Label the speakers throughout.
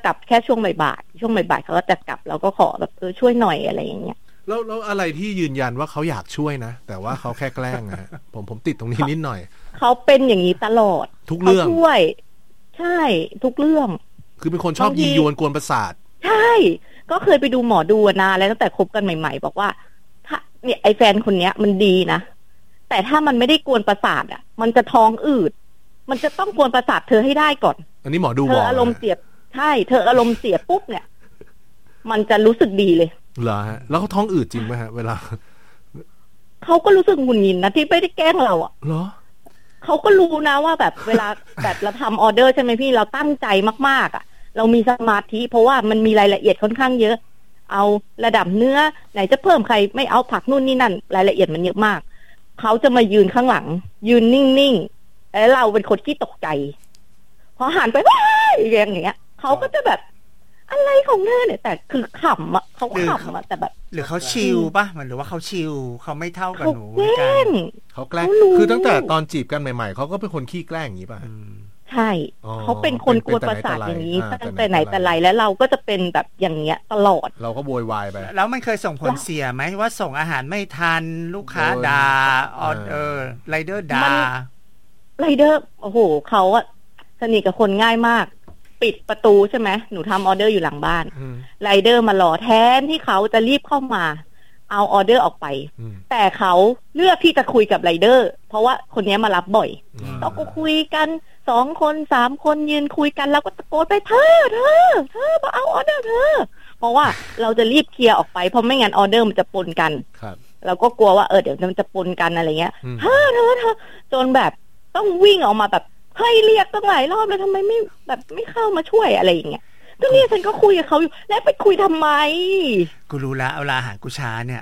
Speaker 1: กลับแค่ช่วงบ่ายๆช่วงบ่ายๆเขาก็จะกลับเราก็ขอแบบช่วยหน่อยอะไรอย่างเงี้ย
Speaker 2: แล้วอะไรที่ยืนยันว่าเขาอยากช่วยนะแต่ว่าเขาแค่แกล้งนะ ผมติดตรงนี้นิดหน่อย
Speaker 1: เขาเป็นอย่างนี้ตลอด
Speaker 2: ทุกเรื่อง
Speaker 1: ช่วยใช่ทุกเรื่อง
Speaker 2: คือเป็นคนชอบยียวนกวนประสาท
Speaker 1: ใช่ก็เคยไปดูหมอดูนะแล้วตั้งแต่คบกันใหม่ๆบอกว่าถ้าเนี่ยไอ้แฟนคนเนี้ยมันดีนะแต่ถ้ามันไม่ได้กวนประสาทอ่ะมันจะท้องอืดมันจะต้องกวนประสาทเธอให้ได้ก่อน
Speaker 2: อันนี้หมอดู
Speaker 1: เธออารมณ์เสียใช่เธออารมณ์เสียปุ๊บเนี่ยมันจะรู้สึกดีเลย
Speaker 2: เหรอฮะแล้วเขาท้องอืดจริงไหมฮะเวลา
Speaker 1: เขาก็รู้สึกหงุดหงิดนะที่ไม่ได้แกล้งเราอ่ะ
Speaker 2: เหรอ
Speaker 1: เขาก็รู้นะว่าแบบเวลาแบบเราทำออเดอร์ใช่ไหมพี่เราตั้งใจมากๆอ่ะเรามีสมาธิเพราะว่ามันมีรายละเอียดค่อนข้างเยอะเอาระดับเนื้อไหนจะเพิ่มใครไม่เอาผักนู่นนี่นั่นรายละเอียดมันเยอะมากเขาจะมายืนข้างหลังยืนนิ่งๆแล้วเราเป็นคนที่ตกใจพอหันไปว้ายอย่างเงี้ยเขาก็จะแบบอะไรของเธอเนี่ยแต่คือขำอ่ะเขาขำอ่ะแต่แบบ
Speaker 3: หรือเขาชิลป่ะมันหรือว่าเขาชิลเขาไม่เท่ากับหนู
Speaker 1: เหมือนกัน
Speaker 2: เขาแกล้งคือตั้งแต่ตอนจีบกันใหม่ๆเขาก็เป็นคนขี้แกล้งอย่างนี้ป่ะ
Speaker 1: ใช่เขาเป็นคนกวนประสาทอย่างนี้ตั้งแต่ไหนแต่ไรแล้วเราก็จะเป็นแบบอย่างเงี้ยตลอด
Speaker 2: เราก็โวยวายไป
Speaker 3: แล้วมันเคยส่งผลเสียไหมว่าส่งอาหารไม่ทันลูกค้าด่าไรเดอร์ด่า
Speaker 1: ไรเดอร์โอ้โหเขาอะสนิทกับคนง่ายมากปิดประตูใช่ไหมหนูทำออเดอร์อยู่หลังบ้านไรเดอร์มารอแทนที่เขาจะรีบเข้ามาเอาออเดอร์ออกไปแต่เขาเลือกที่จะคุยกับไรเดอร์เพราะว่าคนนี้มารับบ่อยเราก็คุยกัน2 คน3 คนยืนคุยกันแล้วก็ตะโกนไปเธอมาเอาออเดอร์เธอเพราะว่าเราจะรีบเคลียร์ออกไปเพราะไม่งั้นออเดอร์มันจะปนกันเราก็กลัวว่าเดี๋ยวมันจะปนกันอะไรเงี้ยเธอจนแบบต้องวิ่งออกมาแบบเฮ้ยเรียกตั้งหลายรอบแล้วทำไมไม่เข้ามาช่วยอะไรอย่างเงี้ยก็เนี่ยฉันก็คุยกับเขาอยู่แล้วไปคุยทำไม
Speaker 3: กูรู้แล้วเอาอาหารกูช้าเนี่ย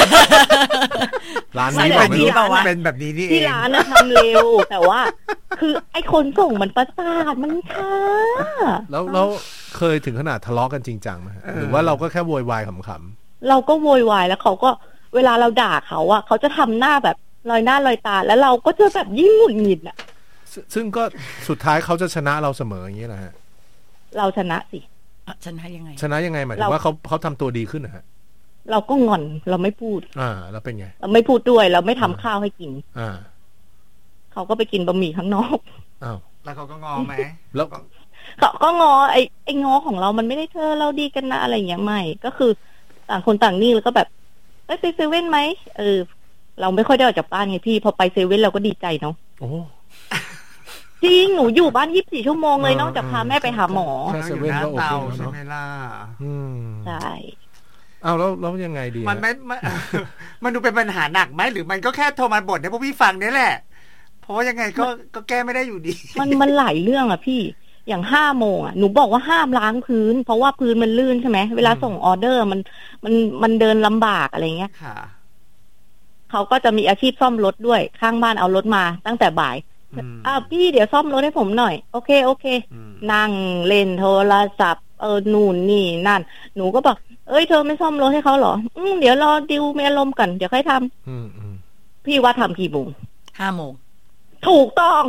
Speaker 2: ร้านนี้แบบนี้
Speaker 3: เป็นแบบนี้นี่เอง
Speaker 1: ที่ร้านนะทำเร็วแต่ว่าคือไอ้คนส่งมันประสาทมันช้า
Speaker 2: แล้วเคยถึงขนาดทะเลาะกันจริงจังไหมหรือว่าเราก็แค่โวยวายขำ
Speaker 1: ๆเราก็โวยวายแล้วเขาก็เวลาเราด่าเขาอะเขาจะทำหน้าแบบลอยหน้าลอยตาแล้วเราก็จะแบบยิ่งหงุดหงิดอะ
Speaker 2: ซึ่งก็สุดท้ายเขาจะชนะเราเสมออย่างนี้แหละฮะ
Speaker 1: เราชนะสิ
Speaker 4: ชนะยังไง
Speaker 2: หมายถึงว่าเขาทำตัวดีขึ้นนะฮะ
Speaker 1: เราก็งอนเราไม่พูด
Speaker 2: แล้วเป็นไง
Speaker 1: เราไม่พูดด้วยเราไม่ทำข้าวให้กินเขาก็ไปกินบะหมี่ข้างนอก
Speaker 3: แล้วเขาก็งอไหม
Speaker 2: แล้ว
Speaker 1: ก็งอไอ้งอของเรามันไม่ได้เธอเราดีกันนะอะไรอย่างเงี้ยไม่ก็คือต่างคนต่างนี่แล้วก็แบบไปเซเว่นไหมเราไม่ค่อยได้ออกจากบ้านไงพี่พอไปเซเว่นเราก็ดีใจเนาะ
Speaker 2: โอ้
Speaker 1: จริงหนูอยู่บ้าน24 ชั่วโมงเลยนอกจากพาแม่ไปหาหมอ
Speaker 2: แค่เซเว่นก็โอเคแล้ว
Speaker 3: ใช่ไหมล่ะ
Speaker 1: ใช่
Speaker 2: เอาแล้วยังไงดี
Speaker 3: มันไม่มันดูเป็นปัญหาหนักไหมหรือมันก็แค่โทรมาบ่นให้พวกพี่ฟังนี่แหละเพราะว่ายังไงก็แก้ไม่ได้อยู่ดี
Speaker 1: มันหลายเรื่องอะพี่อย่าง5 โมงอะหนูบอกว่าห้ามล้างพื้นเพราะว่าพื้นมันลื่นใช่ไหมเวลาส่งออเดอร์มันเดินลำบากอะไรเงี้ยเขาก็จะมีอาชีพซ่อมรถด้วยข้างบ้านเอารถมาตั้งแต่บ่ายพี่เดี๋ยวซ่อมรถให้ผมหน่อยโอเคนั่งเล่นโทรศัพท์นู่นนี่นั่นหนูก็บอกเธอไม่ซ่อมรถให้เขาเหรอเดี๋ยวรอดิวมีอารมณ์กันเดี๋ยวค่อยทำพี่ว่าทำกี่โมง
Speaker 4: 5 โมง
Speaker 1: ถูกต้อง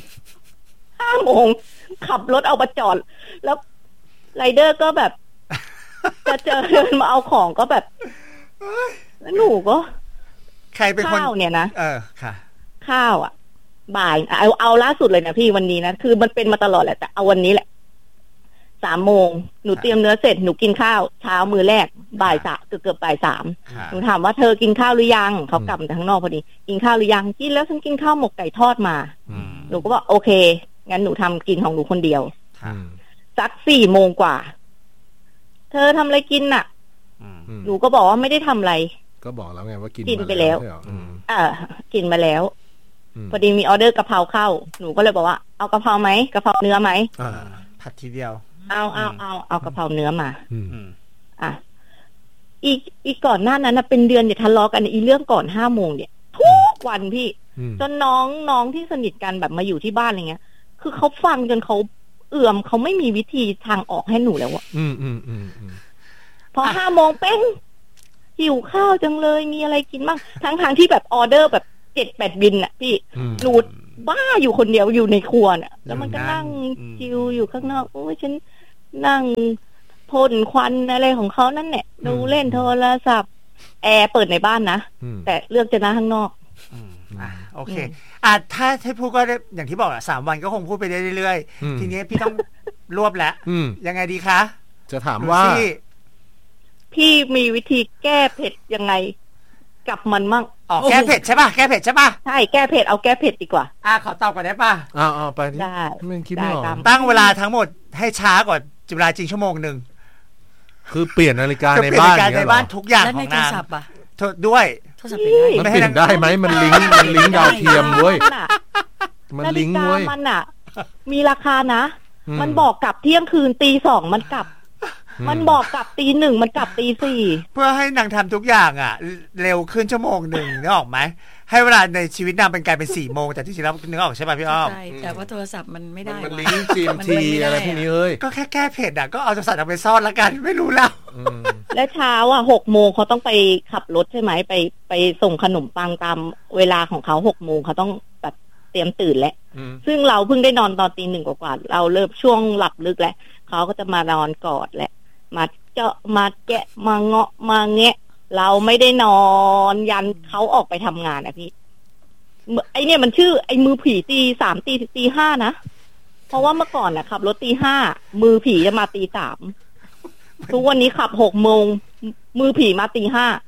Speaker 1: 5 โมงขับรถเอามาจอดแล้วไรเดอร์ก็แบบจะเดินมาเอาของก็แบบแล้วหนูก็
Speaker 3: ใครเป็นคน
Speaker 1: ข้าวเนี่ยนะ
Speaker 3: ค่ะ
Speaker 1: ข้าวอ่ะบ่ายเอาล่าสุดเลยนะพี่วันนี้นะคือมันเป็นมาตลอดแหละแต่เอาวันนี้แหละ3 โมงหนูเตรียมเนื้อเสร็จหนูกินข้าวเช้ามื้อแรกบ่าย3เกือบบ่าย3หนูถามว่าเธอกินข้าวหรือยังเขากลับมาข้างนอกพอดีกินข้าวหรือยังกินแล้วฉันกินข้าวหมกไก่ทอดมาหนูก็บอกโอเคงั้นหนูทำกินของหนูคนเดียวสัก4 โมงกว่าเธอทำอะไรกินน่ะหนูก็บอกว่าไม่ได้ทำอะไร
Speaker 2: ก็บอกแล้วไงว่า
Speaker 1: กินไปแล้วกินมาแล้วพอดีมีออเดอร์กะเพราเข้าหนูก็เลยบอกว่าเอากะเพราไหมกะเพราเนื้อไหม
Speaker 3: ผัดทีเดียว
Speaker 1: เอากะเพราเนื้อมาอีกก่อนหน้านั้นเป็นเดือนเนี่ยทะเลาะกันอีเรื่องก่อน5 โมงเนี่ยทุกวันพี่จนน้องที่สนิทกันแบบมาอยู่ที่บ้านอะไรเงี้ยคือเขาฟังจนเขาเขาไม่มีวิธีทางออกให้หนูแล้วอะพอ5 โมงเป้งหิวข้าวจังเลยมีอะไรกินบ้างทั้งที่แบบออเดอร์แบบ7-8 บินน่ะพี่หนูบ้าอยู่คนเดียวอยู่ในครัวน่ะแล้วมันก็นั่งชิวอยู่ข้างนอกโอ้ยฉันนั่งพ่นควันอะไรของเขานั่นแหละดูเล่นโทรศัพท์แอร์เปิดในบ้านนะแต่เลือกจะนั่งข้างนอก
Speaker 3: โอเคถ้าให้พูดก็ได้อย่างที่บอกอะ3 วันก็คงพูดไปได้เรื่อยๆทีนี้พี่ต้องรวบแล้วยังไงดีคะ
Speaker 2: จะถามว่า
Speaker 1: พี่มีวิธีแก้เผ็ดยังไงกับมันมั่ง
Speaker 3: แก้เผ็ดใช่ป่ะแก้เผ็ดใช่ป่ะ
Speaker 1: ใช่แก้เผ็ดเอาแก้เผ็ดดีกว่า
Speaker 3: ขอตอบก่อนได้ป่ะ
Speaker 2: เอาไป
Speaker 1: ได้
Speaker 2: ไม่คิดไม่ออก
Speaker 3: ตั้งเวลาทั้งหมดให้ช้ากว่าเวลาจริง1 ชั่วโมง
Speaker 2: คือเปลี่ยนนาฬิกาในบ้าน
Speaker 3: ทุกอย่างของนางด้วย
Speaker 2: มันเปลี่ยนได้ไหมมันลิงก์ดาวเทียมเว้ยมันลิงก์เว้ย
Speaker 1: มันอ่ะมีราคานะมันบอกกลับเที่ยงคืนตี 2มันกลับมันบอกกลับตี 1มันกลับตี 4
Speaker 3: เพื่อให้นางทำทุกอย่างอ่ะเร็วขึ้น1 ชั่วโมงนึกออกไหมให้เวลาในชีวิตนางเป็นกลายเป็น4 โมงแต่ที่จริงแล้วนึกออกใช่ป่ะพี่อ้อม
Speaker 4: ใช่แต่ว่าโทรศัพท์มันไม่ได้
Speaker 2: มันลิงก์ GMT อะไรพวกนี้เอ้ย
Speaker 3: ก็แค่แก้เผ็ดอ่ะก็เอาโทรศัพท์ไปซ่อนละกันไม่รู้แล้ว
Speaker 1: และเช้าอ่ะ6 โมงเขาต้องไปขับรถใช่ไหมไปส่งขนมปังตามเวลาของเขา6 โมงเขาต้องแบบเตรียมตื่นแล้วซึ่งเราเพิ่งได้นอนตอนตี 1กว่าเราเริ่มช่วงหลับลึกแล้วเขาก็จะมานอนกอดแหละมาเจาะมาแกะมาเงาะมาแงะเราไม่ได้นอนยันเขาออกไปทำงานนะพี่ไอเนี่ยมันชื่อไอมือผีตี 3ตี 5นะเพราะว่าเมื่อก่อนน่ะขับรถตี 5มือผีจะมาตี 3ทุกวันนี้ขับ6 โมงมือผีมาตี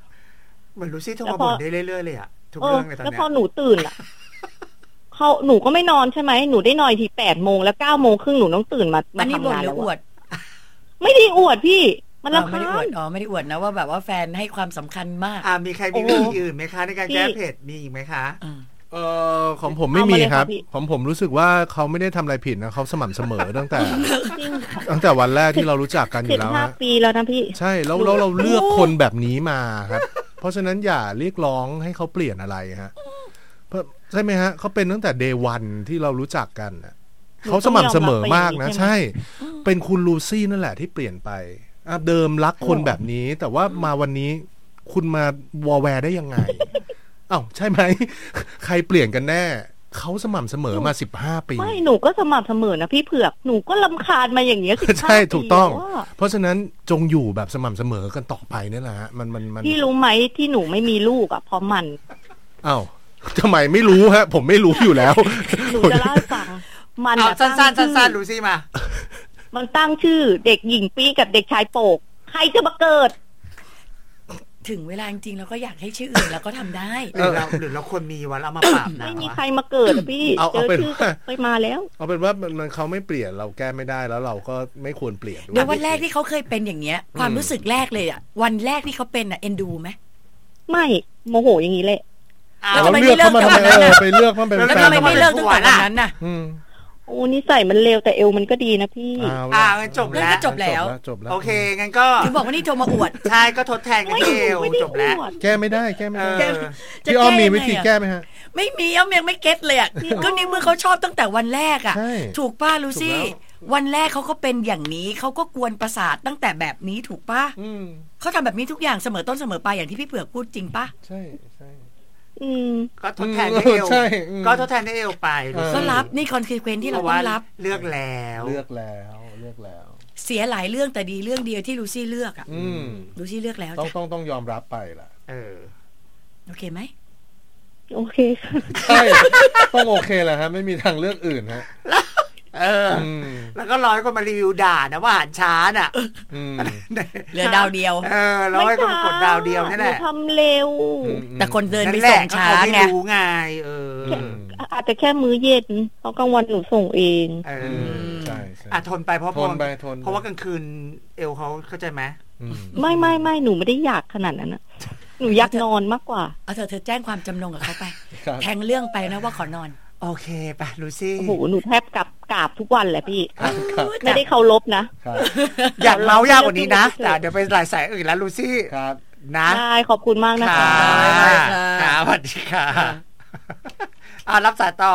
Speaker 1: 5
Speaker 3: เหมือนลูซี่โทรมาบ่นได้เรื่อยๆเลยอะทุกเรื่องเลยตอนนี้
Speaker 1: แล้วพอหนูตื่นอะหนูก็ไม่นอนใช่ไหมหนูได้นอนที8 โมงแล้ว9 โมงครึ่งหนูต้องตื่นมา
Speaker 4: ทำงานแล้วอวด
Speaker 1: ไม่ได้อวดพี่มันรำคาญ
Speaker 4: ไม่ได้อวดไม่ได้อวดนะว่าแบบว่าแฟนให้ความสำคัญมาก
Speaker 3: มีใครมีวิธีอื่นไหมคะในการแก้เผ็ดมีอีกไหมคะ
Speaker 2: ของผมไม่มีครับของผมรู้สึกว่าเขาไม่ได้ทำอะไรผิดนะเขาสม่ำเสมอตั้งแต่วันแรกที่เรารู้จักกันอยู่แล้ว
Speaker 1: 15 ปีแล้วนะพี่
Speaker 2: ใช่แล้วเราเลือกคนแบบนี้มาครับเพราะฉะนั้นอย่าเรียกร้องให้เขาเปลี่ยนอะไรฮะใช่ไหมฮะเขาเป็นตั้งแต่ day 1ที่เรารู้จักกันเขาสม่ำเสมอมากนะใช่เป็นคุณลูซี่นั่นแหละที่เปลี่ยนไปเดิมรักคนแบบนี้แต่ว่ามาวันนี้คุณมาวอแวร์ได้ยังไงใช่ไหมใครเปลี่ยนกันแน่เขาสม่ำเสมอมา15 ปี
Speaker 1: ไม่หนูก็สม่ำเสมอนะพี่เผือกหนูก็รำคาญมาอย่างเงี้ย15 ปี
Speaker 2: ใช่ถูกต้องเพราะฉะนั้นจงอยู่แบบสม่ำเสมอกันต่อไปนี่แหละฮะมัน
Speaker 1: พี่รู้ไหมที่หนูไม่มีลูกเพราะมัน
Speaker 2: ทำไมไม่รู้ฮะผมไม่รู้อยู่แล้ว
Speaker 1: หนูจะเล่าให้ฟังมัน
Speaker 3: สั้นๆลูซี่มา
Speaker 1: มันตั้งชื่อเด็กหญิงปี้กับเด็กชายโปกใครจะมาเกิด
Speaker 4: ถึงเวลาจริงๆเราก็อยากให้ชื่ออื่นแล้วก็ทำได้
Speaker 3: หรือเราควรมีวันเอามาปราบนะ
Speaker 1: ไม่มีใครมาเกิดพี่เจอชื่อไปมาแล้ว
Speaker 2: เอาเป็นว่ามันเขาไม่เปลี่ยนเราแก้ไม่ได้แล้วเราก็ไม่ควรเปลี่ยน
Speaker 4: เดี๋ยววันแรกที่เขาเคยเป็นอย่างเงี้ยความรู้สึกแรกเลยวันแรกที่เขาเป็นเอ็นดูไหม
Speaker 1: ไม่โมโหอย่างนี้เลย
Speaker 4: แล้วทำไมไม่เลิกกับวันนั้น
Speaker 2: ไปเลือกมันเป็น
Speaker 4: แล้วทำไมไม่เลิกตั้งแต่วันนั้นน่ะ
Speaker 1: โอ้นิสัยมันเลวแต่เอวมันก็ดีนะพี่
Speaker 3: จบแล้วโอเคงั้นก็
Speaker 4: ถึงบอกว่านี่โทรมาอวด
Speaker 3: ใช่ก็ทดแทนกันเอวจบแล้ว
Speaker 2: แก้ไม่ได้พี่อ้อมมีวิธีแก้ไหมฮะ
Speaker 4: ไม่มีอ้อมยังไม่เก็ตเลยก็นี่เมื่อเขาชอบตั้งแต่วันแรกถูกป้าลูซี่วันแรกเขาก็เป็นอย่างนี้เขาก็กวนประสาทตั้งแต่แบบนี้ถูกป้าเขาทำแบบนี้ทุกอย่างเสมอต้นเสมอปลายอย่างที่พี่เผือกพูดจริงป้า
Speaker 2: ใช่
Speaker 3: ก็ทดแทนได้เอวก็ทดแทนได้เอวไป
Speaker 4: ก็รับนี่คอนซีเควนซ์ที่เราต้องรับ
Speaker 3: เลือกแล้ว
Speaker 4: เสียหลายเรื่องแต่ดีเรื่องเดียวที่ลูซี่เลือกลูซี่เลือกแล้ว
Speaker 2: ต้องยอมรับไปล่ะ
Speaker 4: โอเคไหม
Speaker 1: โอเค
Speaker 2: ใช่ต้องโอเคแหละฮะไม่มีทางเลือกอื่นฮะ
Speaker 3: แล้วก็ร้อยคนมารีวิวด่านะว่าอาหารช้าน่ะ
Speaker 4: เหลือดาวเดียว
Speaker 3: ร้อยคนกดดาวเดียวนี่แหละ
Speaker 1: ทำเร็ว
Speaker 4: แต่คนเดินไปส่งช้าไง
Speaker 3: รู้ไง
Speaker 1: อาจจะแค่มื้อเย็นเพราะกลางวันหนูส่งเอง
Speaker 2: ใช่
Speaker 3: ทนไปเพราะว่ากลางคืนเอวเขาเข้าใจไหม
Speaker 1: ไม่หนูไม่ได้อยากขนาดนั้นนะหนูอยากนอนมากกว่า
Speaker 4: เธอแจ้งความจำนงกับเขาไปแทงเรื่องไปนะว่าขอนอน
Speaker 3: โอเคไปลูซี่
Speaker 1: โอ้โหหนูแทบกราบทุกวันแหละพี่ไม่ได้เคารพนะ
Speaker 3: อยากเมายากกว่านี้นะแต่เดี๋ยวไปหลายสายอื่นแล้วลูซี่นะ
Speaker 1: ได้ขอบคุณมากนะคะ
Speaker 3: สวัสดีค่ะรับสายต่อ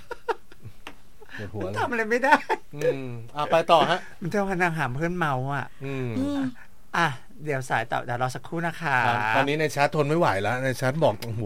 Speaker 3: ทำอะไรไม่ได้
Speaker 2: ไปต่อฮะ
Speaker 3: มันเท่ากันหามเพื่อนเมาเดี๋ยวสายต่อเดี๋ยวรอสักครู่นะคะ
Speaker 2: ตอนนี้ในแชททนไม่ไหวแล้วในแชทบอกโอ้โห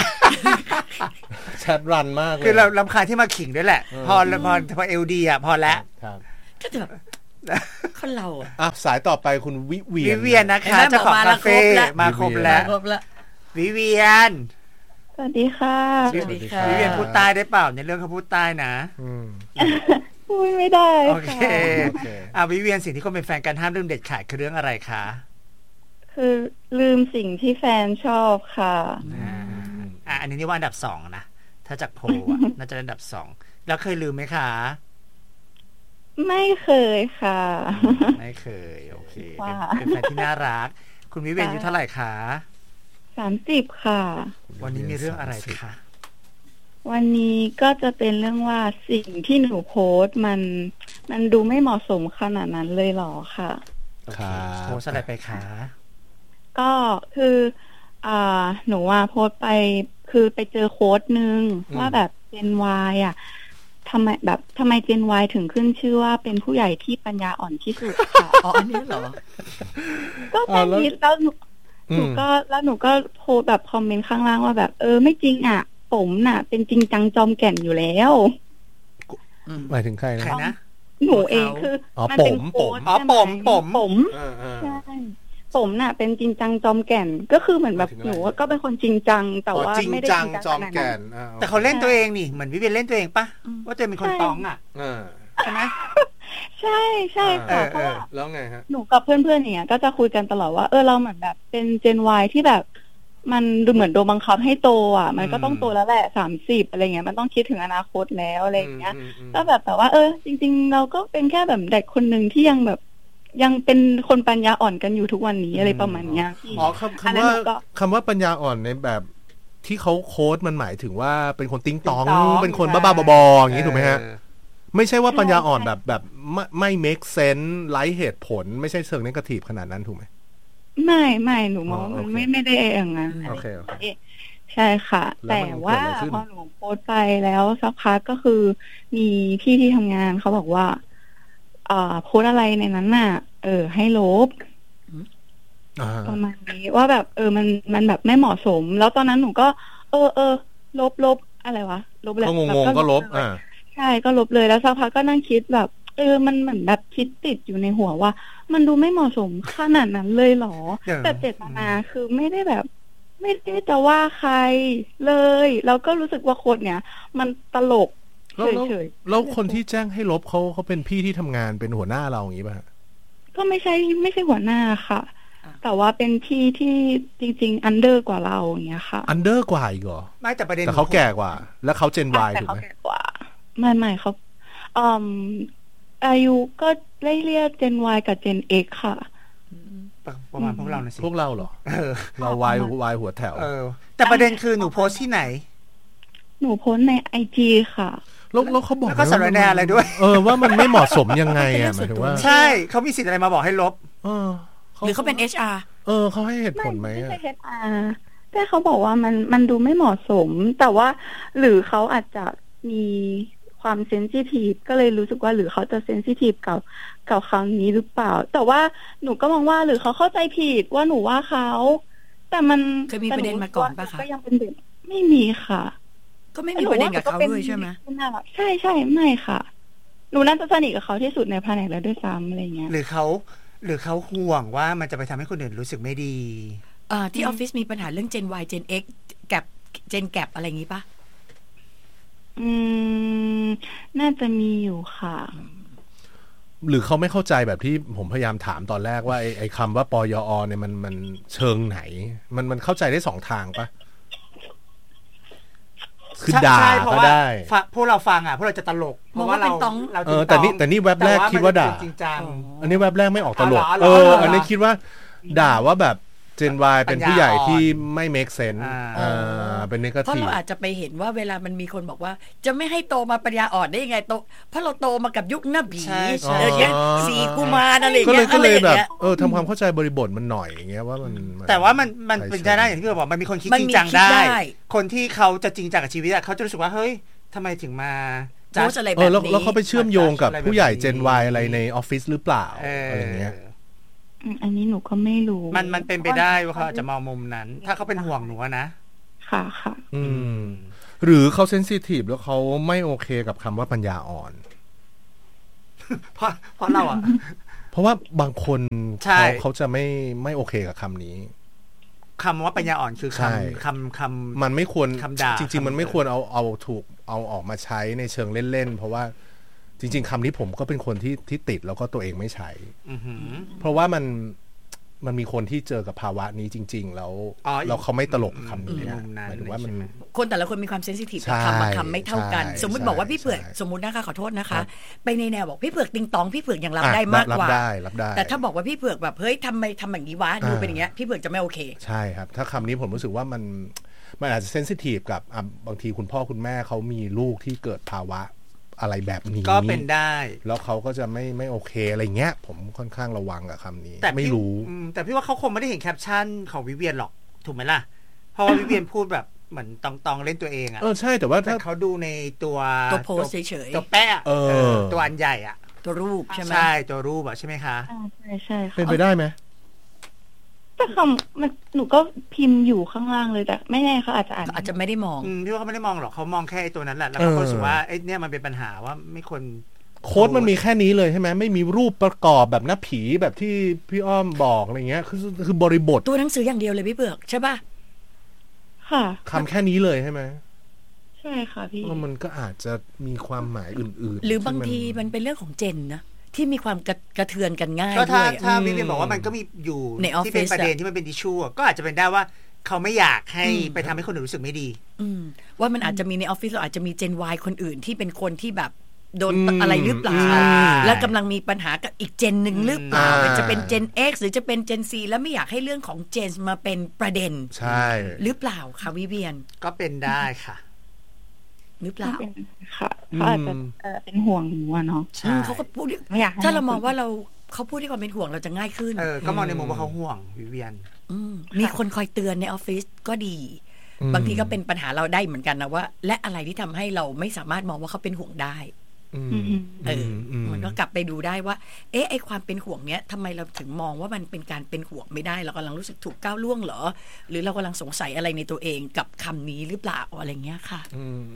Speaker 2: แชทรันมากเลย
Speaker 3: คือเรารำคาญที่มาขิงด้วยแหละพอเอลดีพอแล้ว
Speaker 4: ก็แบบคนเรา
Speaker 2: สายต่อไปคุณวิเวี
Speaker 3: ยนนะคะเจ้าของคาเฟ่มาครบแล้ววิเวียน
Speaker 1: สวัสดีค่ะ
Speaker 3: วิเวียนพูดใต้ได้เปล่าในเรื่องเขาพูดใต้นะ
Speaker 1: พูดไม่ได้
Speaker 3: โอเควิเวียนสิ่งที่คนเป็นแฟนกันห้ามลืมเด็ดขาดคือเรื่องอะไรคะ
Speaker 1: คือลืมสิ่งที่แฟนชอบค่ะ
Speaker 3: อันนี้ว่าอันดับ2นะถ้าจากโพลน่าจะอันดับ2แล้วเคยลืมไหมคะ
Speaker 1: ไม่เคยค่ะ
Speaker 3: ไม่เคยโอเคเป็นแฟนที่น่ารักคุณวิเวียนอายุเท่าไหร่คะ
Speaker 1: 30ค่ะ
Speaker 3: วันนี้มีเรื่องอะไรคะ
Speaker 1: วันนี้ก็จะเป็นเรื่องว่าสิ่งที่หนูโพสต์มันดูไม่เหมาะสมขนาดนั้นเลยหรอค่ะ
Speaker 3: โพสอะไรไปคะ
Speaker 1: ก็คือหนูโพสต์ไปคือไปเจอโค้ดนึงว่าแบบ Gen Y ทำไม Gen Y ถึงขึ้นชื่อว่าเป็นผู้ใหญ่ที่ปัญญาอ่อนที่สุดค่ะ
Speaker 4: อันนี้เหรอ
Speaker 1: ก็แค่นี้แล้วหนูก็โพสแบบคอมเมนต์ข้างล่างว่าแบบไม่จริงผมน่ะเป็นจริงจังจอมแก่นอยู่แล้ว
Speaker 2: หมายถึงใคร
Speaker 3: นะ
Speaker 1: หนูเองคือ
Speaker 2: มันเป็นโค้ด
Speaker 1: ผมใช่ผมน่ะเป็นจริงจังจอมแก่นก็คือเหมือนแบบหนูก็เป็นคนจริงจังแต่ว่าไม่ได้จริงจังจอมแก่น
Speaker 3: แต่เขาเล่นตัวเองนี่เหมือนวิเวียนเล่นตัวเองปะว่าจะเป็นคนต้องใช่ไหม
Speaker 1: ใช่ใช่ค่ะเพราะว่า
Speaker 2: แล้วไงฮะ
Speaker 1: หนูกับเพื่อนๆเนี่ยก็จะคุยกันตลอดว่าเราเหมือนแบบเป็น Gen Y ที่แบบมันดูเหมือนโดนบังคับให้โตมันก็ต้องโตแล้วแหละ30อะไรเงี้ยมันต้องคิดถึงอนาคตแล้วอะไรอย่างเงี้ยก็แบบว่าจริงๆเราก็เป็นแค่แบบเด็กคนนึงที่ยังเป็นคนปัญญาอ่อนกันอยู่ทุกวันนี้อะไรประมาณนี้
Speaker 2: คำว่าปัญญาอ่อนในแบบที่เขาโค้ดมันหมายถึงว่าเป็นคนติ๊งตองเป็นคนบ้าๆบอๆอย่างนี้ถูกไหมฮะไม่ใช่ว่าปัญญาอ่อนแบบไม่ make sense ไร้เหตุผลไม่ใช่เชิงเนกาทีฟขนาดนั้นถูกไหม
Speaker 1: ไม่หนูมองมันไม่ได้อย่างนั้นใช่ค่ะแต่ว่าพอหนูโพสต์ไปแล้วสักพักก็คือมีพี่ที่ทำงานเขาบอกว่าโพสอะไรในนั้นน่ะให้ลบประมาณนี้ว่าแบบมันแบบไม่เหมาะสมแล้วตอนนั้นหนูก็ลบอะไรวะลบ
Speaker 2: เลยก็งงก็ลบ
Speaker 1: ใช่ก็ลบเลยแล้วสักพักก็นั่งคิดแบบมันเหมือนแบบคิดติดอยู่ในหัวว่ามันดูไม่เหมาะสมขนาดนั้นเลยหรอแต่เจตนาคือไม่ได้แบบไม่ได้จะว่าใครเลยแล้วก็รู้สึกว่าโค้ดเนี่ยมันตลก
Speaker 2: แล้วคนที่แจ้งให้ลบเขาเป็นพี่ที่ทำงานเป็นหัวหน้าเราอย่างนี้ป่ะ
Speaker 1: ก็ไม่ใช่หัวหน้าค่ะแต่ว่าเป็นพี่ที่จริงๆอันเดอร์กว่าเราอย่างเงี้ยค่ะ
Speaker 2: อันเดอร์กว่าอีกเหรอ
Speaker 3: ไม่แต่ประเด็น
Speaker 2: แต่เขาแก่กว่าแล้วเขาเจน Y ถูกไหม
Speaker 1: แก่กว่าไม่เขาอายุก็เรียกเจน Y กับเจน X ค่ะ
Speaker 3: ประมาณพวกเรานะสิ
Speaker 2: พวกเราเหรอเรา Y หัวแถว
Speaker 3: แต่ประเด็นคือหนูโพสที่ไหน
Speaker 1: หนูโพสใน IG ค่ะ
Speaker 2: แล้วเขาบอก
Speaker 3: แล้วก็สารแนอะไรด้วย
Speaker 2: ว่ามันไม่เหมาะสมยังไงหมายถึงว่า
Speaker 3: ใช่เขามีสิทธิ์อะไรมาบอกให้ลบ
Speaker 4: หรือเขาเป็น HR
Speaker 2: เขาให้เหตุผลไหม
Speaker 1: ไม่ใช่ HR แต่เขาบอกว่ามันดูไม่เหมาะสมแต่ว่าหรือเขาอาจจะมีความเซนซิทีฟก็เลยรู้สึกว่าหรือเขาจะเซนซิทีฟกับคำนี้หรือเปล่าแต่ว่าหนูก็มองว่าหรือเขาเข้าใจผิดว่าหนูว่าเขาแต่มัน
Speaker 4: เคยมีประเด็นมาก่อนป่ะคะ
Speaker 1: ก็ยังเป็นเด็กไม่มีค่ะ
Speaker 4: ก็ไม่มีประเด็นกับเขาด้วยใช่ไหม
Speaker 1: ใช่ไม่ค่ะหนูน่าจะสนิทกับเขาที่สุดในแผนกแล้วด้วยซ้ำอะไรเงี้ย
Speaker 3: หรือเขาห่วงว่ามันจะไปทำให้คนอื่นรู้สึกไม่ดี
Speaker 4: ที่ออฟฟิศมีปัญหาเรื่อง Gen Y Gen X กับ Gen Gap อะไรอย่างนี้ป่ะ
Speaker 1: น่าจะมีอยู่ค่ะ
Speaker 2: หรือเขาไม่เข้าใจแบบที่ผมพยายามถามตอนแรกว่าไอ้คำว่าปยอเนี่ยมันเชิงไหนมันเข้าใจได้สองทางปะคือด่าก็ได้
Speaker 3: พวกเราฟังพวกเราจะตลกเพราะว่าเรา
Speaker 2: แต่นี่แว็บแรกคิดว่าด่าอันนี้แว็บแรกไม่ออกตลกอันนี้คิดว่าด่าว่าแบบเจน Y เป็นผู้ใหญ่ที่ไม่ make sense เป็นเนกาทีฟ
Speaker 4: เพราะเราอาจจะไปเห็นว่าเวลามันมีคนบอกว่าจะไม่ให้โตมาปัญญาอ่อนได้ยังไงโตเพราะเราโตมากับยุคหน้าผีสีกุมารอะไรอย่างเงี้ย
Speaker 2: ก็เลยแบบทำความเข้าใจบริบทมันหน่อยอย่างเงี้ยว่ามัน
Speaker 3: แต่ว่ามันเป็นไปได้อย่างที่เราบอกมันมีคนคิดจริงจังได้คนที่เขาจะจริงจังกับชีวิตเขาจะรู้สึกว่าเฮ้ยทำไมถึงมา
Speaker 2: แล้วเขาไปเชื่อมโยงกับผู้ใหญ่เจน Y อะไรในออฟฟิศหรือเปล่าอะไรอย่างเงี้ย
Speaker 1: อันนี้หนูก็ไม่รู้
Speaker 3: มันเป็นไปได้ว่าเขาอาจจะมองมุมนั้นถ้าเขาเป็นห่วงหนูนะ
Speaker 1: ค่ะ
Speaker 2: หรือเขาเซนซิทีฟแล้วเขาไม่โอเคกับคำว่าปัญญาอ่อน
Speaker 3: เพราะเราอ่ะ
Speaker 2: เพราะว่าบางคนเขาจะไม่โอเคกับคำนี้
Speaker 3: คำว่าปัญญาอ่อนคือคำ
Speaker 2: มันไม่ควรจริงๆมันไม่ควรเอาออกมาใช้ในเชิงเล่นๆเพราะว่าจริงๆคำนี้ผมก็เป็นคนที่ติดแล้วก็ตัวเองไม่ใช้เพราะว่ามันมีคนที่เจอกับภาวะนี้จริงๆแล้วเขาไม่ตลกกับคำนี้หมายถึงว่ามัน
Speaker 4: คนแต่ละคนมีความเซนซิทีฟกับคำไม่เท่ากันสมมุติบอกว่าพี่เผือกสมมุตินะคะขอโทษนะคะไปในแนวบอกพี่เผือกติงตองพี่เผือกยังรับได้มากกว่าแต่ถ้าบอกว่าพี่เผือกแบบเฮ้ยทำไมทำอย่างนี้วะดูเป็นอย่างเงี้ยพี่เผือกจะไม่โอเค
Speaker 2: ใช่ครับถ้าคำนี้ผมรู้สึกว่ามันอาจจะเซนซิทีฟกับบางทีคุณพ่อคุณแม่เขามีลูกที่เกิดภาวะอะไรแบบนี้
Speaker 3: ก็เป็นได้
Speaker 2: แล้วเขาก็จะไม่โอเคอะไรเงี้ยผมค่อนข้างระวังกับคำนี้แต่ไม่รู้
Speaker 3: แต่พี่ว่าเขาคงไม่ได้เห็นแคปชั่นของวิเวียนหรอกถูกไหมล่ะเพราะว่าวิเวียนพูดแบบเหมือนตองเล่นตัวเองอ่ะ
Speaker 2: ใช่แต่ว่าถ้า
Speaker 3: เขาดูในตัว
Speaker 4: โพสเฉย
Speaker 3: ๆตัวแปะตัวอันใหญ่อ่ะ
Speaker 4: ตัวรูปใช่ไหม
Speaker 3: ใช่ตัวรูปอ่ะใช่ไหมคะ
Speaker 1: ใช่
Speaker 2: เป็นไปได้ไหม
Speaker 1: แต่คำมันหนูก็พิมพ์อยู่ข้างล่างเลยแต่ไม่แน่เขาอาจจะ
Speaker 4: ไม่ได้มอง
Speaker 3: พี่ว่าเขาไม่ได้มองหรอกเขามองแค่ตัวนั้นแหละแล้วเขาก็รู้สึกว่าไอ้เนี่ยมันเป็นปัญหาว่าไม่ควร
Speaker 2: โค้ดมันมีแค่นี้เลยใช่ไหมไม่มีรูปประกอบแบบหน้าผีแบบที่พี่อ้อมบอกอะไรเงี้ยคือบริบท
Speaker 4: ตัวหนังสืออย่างเดียวเลยพี่เบือกใช่ป่ะ
Speaker 1: ค่ะ
Speaker 2: คำแค่นี้เลยใช่ไหม
Speaker 1: ใช่ค่ะพี่
Speaker 2: มันก็อาจจะมีความหมายอื่น
Speaker 4: ๆหรือบางทีมันเป็นเรื่องของเจนนะที่มีความกระเทือนกันง่าย
Speaker 3: ก็ถ้าวิเวียนบอกว่ามันก็มีอยู่ที่เป็นประเด็นที่มันเป็นดิชูก็อาจจะเป็นได้ว่าเขาไม่อยากให้ไปทำให้คนอื่นรู้สึกไม่ดี
Speaker 4: ว่ามันอาจจะมีในออฟฟิศเราอาจจะมีเจน Y คนอื่นที่เป็นคนที่แบบโดนอะไรหรือเปล่าและกำลังมีปัญหากับอีกเจนหนึ่งหรือเปล่าจะเป็นเจน X หรือจะเป็นเจน C แล้วไม่อยากให้เรื่องของเจนมาเป็นประเด็น
Speaker 2: ใช่
Speaker 4: หรือเปล่าคะวิเวียน
Speaker 3: ก็เป็นได้ค่ะ
Speaker 4: หรือเปล่า
Speaker 1: ค่ะเขาอาจจะเป็นห่วงหนูเนาะ
Speaker 4: เขาก็พูดถ้าเรามองว่าเขาพูดด้วยความเป็นห่วงเราจะง่ายขึ้น
Speaker 3: ก็มองในมุมว่าเขาห่วงวิเวียน
Speaker 4: มีคนคอยเตือนในออฟฟิศก็ดีบางทีก็เป็นปัญหาเราได้เหมือนกันนะว่าและอะไรที่ทำให้เราไม่สามารถมองว่าเขาเป็นห่วงได้มันก็กลับไปดูได้ว่าไอ้ความเป็นห่วงเนี้ยทำไมเราถึงมองว่ามันเป็นการเป็นห่วงไม่ได้เรากำลังรู้สึกถูกก้าวล่วงเหรอหรือเรากำลังสงสัยอะไรในตัวเองกับคำนี้หรือเปล่าอะไรเงี้ยค่ะ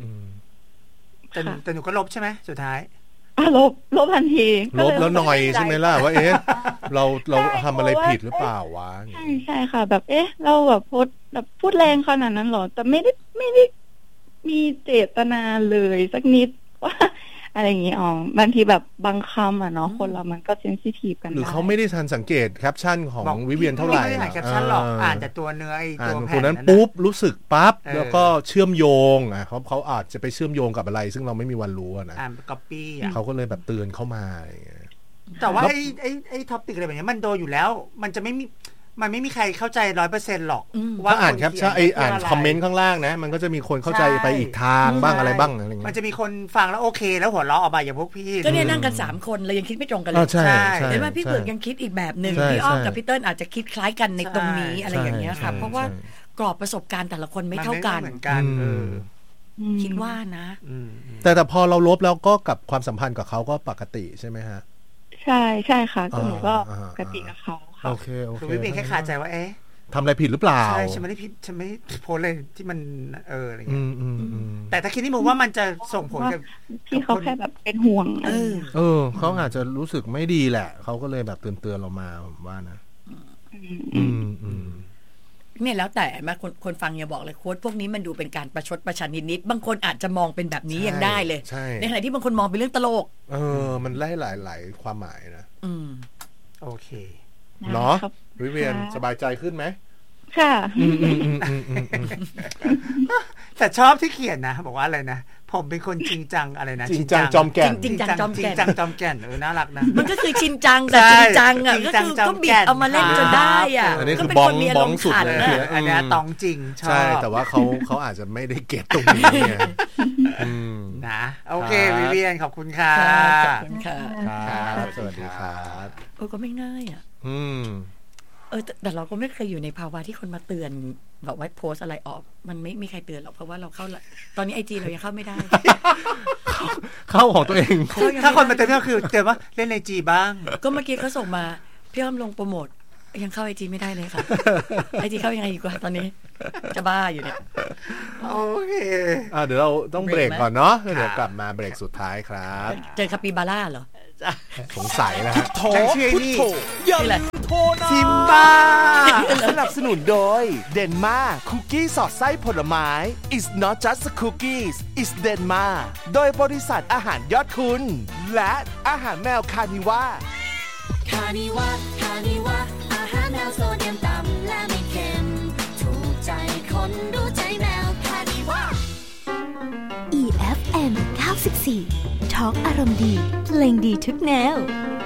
Speaker 3: แต่หนูก็ลบใช่ไหมสุดท้าย
Speaker 1: ลบทันที
Speaker 2: ลบแล้วหน่อยใช่ไหมล่ะว่าเราทำอะไรผิดหรือเปล่าวะ
Speaker 1: ใช่ค่ะแบบเราแบบพูดแรงขนาดนั้นหรอแต่ไม่ได้มีเจตนาเลยสักนิดว่าอะไรอย่างงี้บางทีแบบบางคำเนาะคนเรามันก็เซนซิทีฟกัน
Speaker 2: หรือเขาไม่ได้ทันสังเกตแคปชั่นของวิเวียนเท่าไหร่
Speaker 3: ไม่ได้อ่านแคปชั่นหรอกอ่านแต่ตัวเนื้อไอ้ตัวแผ่น
Speaker 2: นั้นปุ๊บรู้สึกปั๊บแล้วก็เชื่อมโยงเขาอาจจะไปเชื่อมโยงกับอะไรซึ่งเราไม่มีวันรู้นะ
Speaker 3: ก๊อปปี้
Speaker 2: เขาก็เลยแบบเตือนเข้ามา
Speaker 3: แต่ว่าไอ้ท็อปิกอะไรแบบนี้มันโดนอยู่แล้วมันจะไม่มีใครเข้าใจ 100% หรอก
Speaker 2: ว่าอ่านแคปชั่นอ่านคอมเมนต์ข้างล่างนะมันก็จะมีคนเข้าใจไปอีกทางบ้างอะไรบ้างอะไรอย่างเงี้ย
Speaker 3: มันจะมีคนฟังแล้วโอเคแล้วหัวเราะออกมาอย่างพวกพี่
Speaker 4: ก็เนี่ยนั่งกัน3คนเรายังคิดไม่ตรงกันเลย
Speaker 2: ใช่
Speaker 4: เห็นไหมพี่เผือกยังคิดอีกแบบนึงพี่อ้อมกับพี่เติ้ลอาจจะคิดคล้ายกันในตรงนี้อะไรอย่างเงี้ยค่ะเพราะว่ากรอบประสบการณ์แต่ละคนไม่เท่ากันคิดว่านะ
Speaker 2: แต่พอเราลบแล้วก็กับความสัมพันธ์กับเขาก็ปกติใช่ไหมฮะ
Speaker 1: ใช่ค่ะก็หนูก็ปกติกับเขา
Speaker 2: โอเค
Speaker 3: คือไม่เป็นแค่ขาดใจว่า
Speaker 2: ทำอะไรผิดหรือเปล่า
Speaker 3: ใช่ฉันไม่ได้ผิดฉันไม่โพสเลยที่มันอะไรเงี้ยแต่ถ้าคิดที่มุมว่ามันจะส่งผลกับ
Speaker 1: ที่เขาแค่แบบเป็นห่วง
Speaker 2: เขาอาจจะรู้สึกไม่ดีแหละเขาก็เลยแบบเตือนเรามาผมว่านะ
Speaker 4: เนี่ยแล้วแต่มาคนฟังอย่าบอกเลยโค้ดพวกนี้มันดูเป็นการประชดประชันนิดๆบางคนอาจจะมองเป็นแบบนี้ยังได้เลยในขณะที่บางคนมองเป็นเรื่องตลก
Speaker 2: มันไล่หลายความหมายนะ
Speaker 3: โอเค
Speaker 2: เนาะวิเวียนสบายใจขึ้นไหม
Speaker 1: ค่ะ
Speaker 3: แต่ชอบที่เขียนนะบอกว่าอะไรนะผมเป็นคนจริงจังอะไรนะ
Speaker 2: จริงจังจอมแก่น
Speaker 4: จริงจังจอมแ
Speaker 3: ก่นน่ารักนะ
Speaker 4: มันก็คือชินจังแต่จริงจังอ่ะก็คือก็บิดเอามาเล่นจนได้อ่ะ
Speaker 2: อันนี้คือบ้องสุดเลย
Speaker 3: อันนี้ตองจริง
Speaker 2: ใช่แต่ว่าเขาอาจจะไม่ได้เก็บตรงนี้เนี่ย
Speaker 3: นะโอเควิเวียนขอบคุณค่ะ
Speaker 4: ขอบคุณค่ะ
Speaker 2: สวัสดีครับ
Speaker 4: ก็ไม่ง่ายอ่ะแต่เราก็ไม่เคยอยู่ในภาวะที่คนมาเตือนบอกว่าโพสอะไรออกมันไม่มีใครเตือนหรอกเพราะว่าเราเข้าตอนนี้IGเรายังเข้าไม่ได้
Speaker 2: เข้าของตัวเอง
Speaker 3: ถ้าคนมาเตือนก็คือเตือนว่าเล่นIGบ้าง
Speaker 4: ก็เมื่อกี้เขาส่งมาพี่อ้อมลงโปรโมทยังเข้าIGไม่ได้เลยค่ะIGเข้ายังไงอีกว่าตอนนี้จะบ้าอยู่เนี่ย
Speaker 3: โอเค
Speaker 2: เดี๋ยวเราต้องเบรกก่อนเนาะเดี๋ยวกลับมาเบรกสุดท้ายครับ
Speaker 4: เจอคาปิบาร่าเหรอ
Speaker 2: สงสัยแล้วฮะ
Speaker 3: พุทโธ
Speaker 5: อย่าลืมโทรนะซิมบ้าสนับสนุนโดยเดนมาคุกกี้สอดไส้ผลไม้ It's not just cookies It's Denma โดยบริษัทอาหารยอดคุณและอาหารแมวคานิว่า
Speaker 6: อาหารแมวโซเดียมต่ำและไม่เค็มถูกใจคนดูใจแมวคานิว่า EFM 94 ทอล์กอารมณ์ดีเพลงดีทุกแนว